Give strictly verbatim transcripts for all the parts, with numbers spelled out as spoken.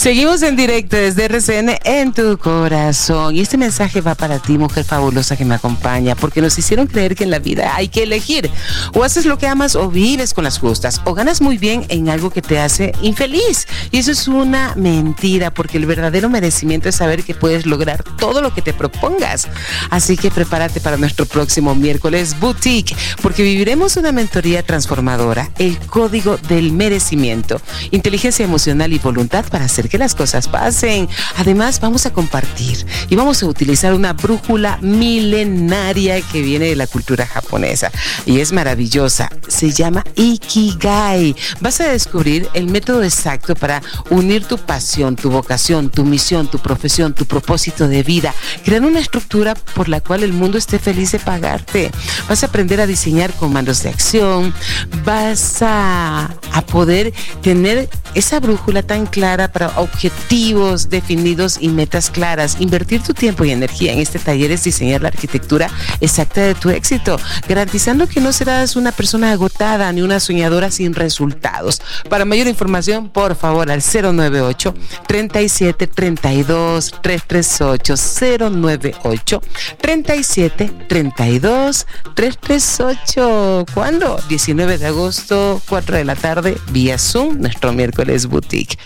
Seguimos en directo desde R C N en tu corazón. Y este mensaje va para ti, mujer fabulosa que me acompaña, porque nos hicieron creer que en la vida hay que elegir. O haces lo que amas o vives con las justas, o ganas muy bien en algo que te hace infeliz. Y eso es una mentira, porque el verdadero merecimiento es saber que puedes lograr todo lo que te propongas. Así que prepárate para nuestro próximo miércoles Boutique, porque viviremos una mentoría transformadora, el código del merecimiento, inteligencia emocional y voluntad para hacer que las cosas pasen. Además, vamos a compartir y vamos a utilizar una brújula milenaria que viene de la cultura japonesa y es maravillosa. Se llama Ikigai. Vas a descubrir el método exacto para unir tu pasión, tu vocación, tu misión, tu profesión, tu propósito de vida, crear una estructura por la cual el mundo esté feliz de pagarte. Vas a aprender a diseñar comandos de acción, vas a, a poder tener esa brújula tan clara para objetivos definidos y metas claras. Invertir tu tiempo y energía en este taller es diseñar la arquitectura exacta de tu éxito, garantizando que no serás una persona agotada ni una soñadora sin resultados. Para mayor información, por favor, al cero nueve ocho, treinta y siete, treinta y dos, trescientos treinta y ocho, cero nueve ocho, treinta y siete, treinta y dos, trescientos treinta y ocho. ¿Cuándo? diecinueve de agosto, cuatro de la tarde, vía Zoom, nuestro miércoles Boutique.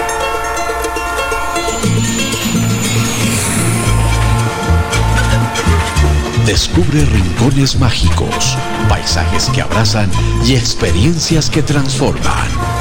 Descubre rincones mágicos, paisajes que abrazan y experiencias que transforman.